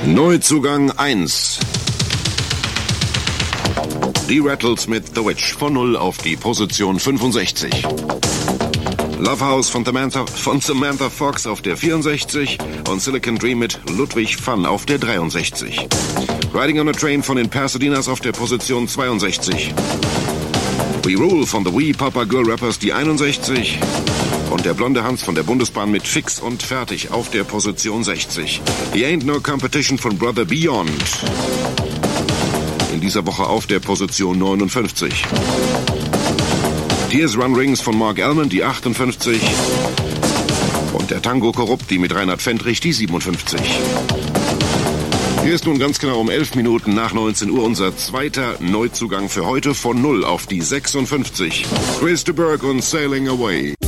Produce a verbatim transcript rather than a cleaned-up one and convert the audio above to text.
Neuzugang eins. Die Rattles mit The Witch von null auf die Position fünfundsechzig. Love House von Samantha, von Samantha Fox auf der vierundsechzig und Silicon Dream mit Ludwig Fun auf der dreiundsechzig. Riding on a Train von den Pasadenas auf der Position zweiundsechzig. We Rule von The Wee Papa Girl Rappers die einundsechzig. Und der blonde Hans von der Bundesbahn mit Fix und Fertig auf der Position sechzig. The Ain't No Competition von Brother Beyond. In dieser Woche auf der Position neunundfünfzig. Tears Run Rings von Mark Almond die achtundfünfzig. Und der Tango Korrupt, die mit Reinhard Fendrich die siebenundfünfzig. Hier ist nun ganz genau um elf Minuten nach neunzehn Uhr unser zweiter Neuzugang für heute von null auf die sechsundfünfzig. Chris de Burgh und Sailing Away.